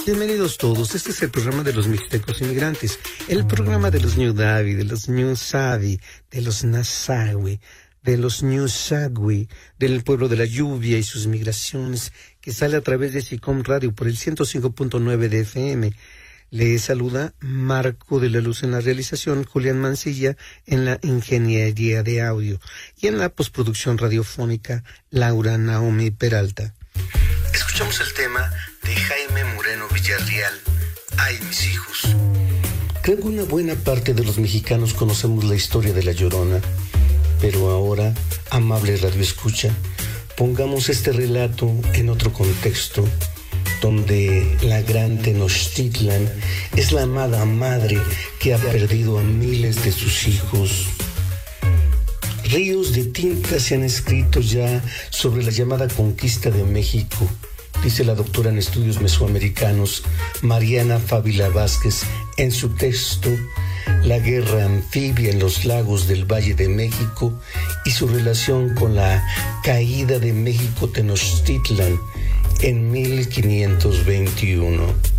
Bienvenidos todos, este es el programa de los mixtecos inmigrantes, el programa de los New Davi, de los New Savi, de los Nasawi, de los New Sagui, del pueblo de la lluvia y sus migraciones, que sale a través de SICOM Radio por el 105.9 de FM. Le saluda Marco de la Luz en la realización, Julián Mancilla en la ingeniería de audio y en la postproducción radiofónica, Laura Naomi Peralta. Escuchamos el tema de Jaime Moreno Villarreal, Ay, mis hijos. Creo que una buena parte de los mexicanos conocemos la historia de La Llorona, pero ahora, amable radioescucha, pongamos este relato en otro contexto, donde la gran Tenochtitlan es la amada madre que ha perdido a miles de sus hijos. Ríos de tinta se han escrito ya sobre la llamada conquista de México, dice la doctora en estudios mesoamericanos Mariana Fávila Vázquez en su texto La guerra anfibia en los lagos del Valle de México y su relación con la caída de México Tenochtitlan en 1521.